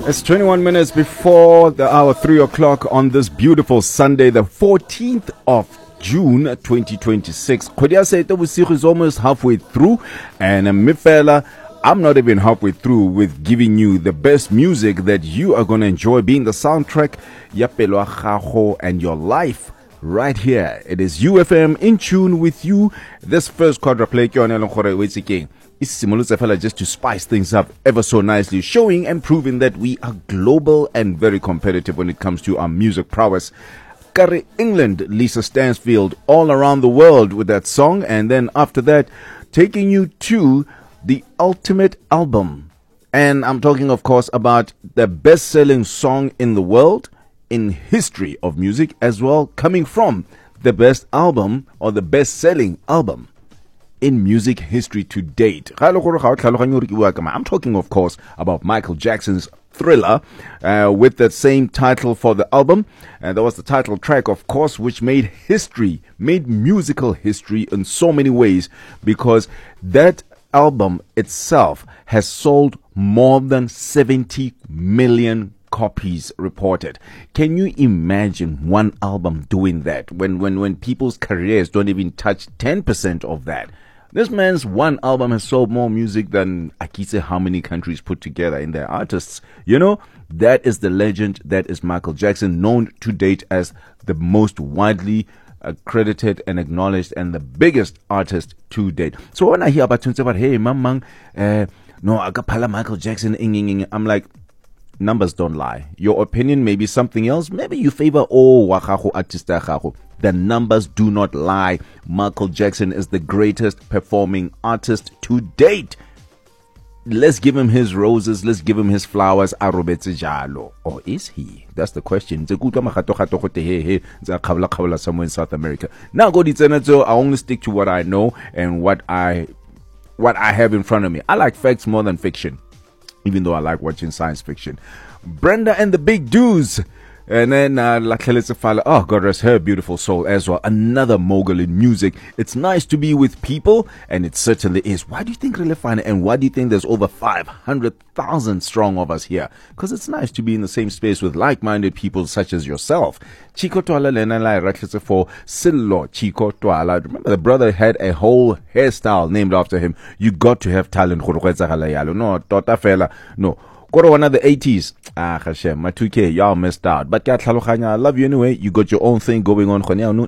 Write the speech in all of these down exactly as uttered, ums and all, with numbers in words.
It's twenty-one minutes before the hour three o'clock on this beautiful Sunday, the fourteenth of June twenty twenty-six. Kodia said is almost halfway through, and uh, Mifela, I'm not even halfway through with giving you the best music that you are going to enjoy, being the soundtrack Yapelo Gago and your life. Right here, it is U F M in tune with you. This first quadra play is similar just to spice things up ever so nicely, showing and proving that we are global and very competitive when it comes to our music prowess. Curry England, Lisa Stansfield, all around the world with that song, and then after that, taking you to the ultimate album. And I'm talking, of course, about the best-selling song in the world, in history of music as well, coming from the best album or the best-selling album in music history to date. I'm talking, of course, about Michael Jackson's Thriller, uh, with that same title for the album. And that was the title track, of course, which made history, made musical history in so many ways, because that album itself has sold more than seventy million copies reported. Can you imagine one album doing that when, when, when people's careers don't even touch ten percent of that? This man's one album has sold more music than Akise how many countries put together in their artists. You know, that is the legend. That is Michael Jackson, known to date as the most widely accredited and acknowledged and the biggest artist to date. So when I hear about about hey, mamang, uh, no, akapala Michael Jackson, I'm like, numbers don't lie. Your opinion may be something else. Maybe you favor oh wakaho artista kaho. The numbers do not lie. Michael Jackson is the greatest performing artist to date. Let's give him his roses. Let's give him his flowers. Or is he? That's the question. Somewhere in South America. Now go to I only stick to what I know and what I what I have in front of me. I like facts more than fiction, even though I like watching science fiction. Brenda and the Big Dudes. And then, uh, oh, God rest her beautiful soul as well. Another mogul in music. It's nice to be with people, and it certainly is. Why do you think really fine? And why do you think there's over five hundred thousand strong of us here? Because it's nice to be in the same space with like-minded people such as yourself. Chico Twala Lena Lai Ratlese for Silo Chico Twala. Remember, the brother had a whole hairstyle named after him. You got to have talent. No, Tota Fela. No. Go to one of the eighties. Ah, Hashem, my two K, y'all missed out. But I love you anyway. You got your own thing going on. And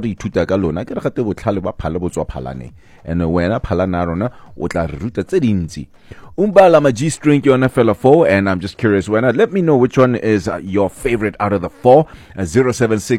when I palanarona, utla ruta tsedinzi. Umbala ma G string you on a fella four, and I'm just curious when I let me know which one is uh, your favorite out of the four. Uh, zero seven six